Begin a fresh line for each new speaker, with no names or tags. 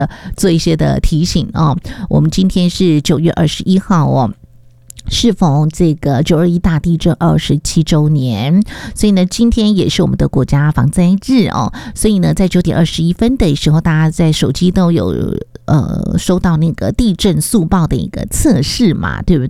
做一些的提醒哦。我们今天是9月21号哦，适逢这个921大地震27周年，所以呢，今天也是我们的国家防灾日哦。所以呢，在9点21分的时候，大家在手机都有收到那个地震速报的一个测试嘛，对不